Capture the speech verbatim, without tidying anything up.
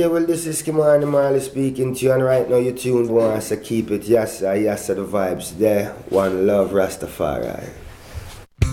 yeah, well, this is Kimani Marley speaking to you, and right now you tuned one, so keep it, yes, sir, yes, sir, the vibes there. One love, Rastafari.